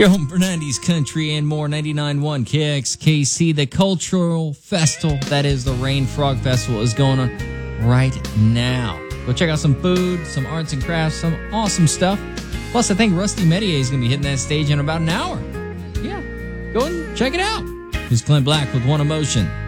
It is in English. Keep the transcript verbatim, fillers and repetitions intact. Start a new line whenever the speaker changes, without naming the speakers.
Your home for nineties country and more. ninety-nine point one K X K C. The cultural festival, that is the Rain Frog Festival, is going on right now. Go check out some food, some arts and crafts, some awesome stuff. Plus, I think Rusty Medier is going to be hitting that stage in about an hour. Yeah, go and check it out. Here's Clint Black with One Emotion.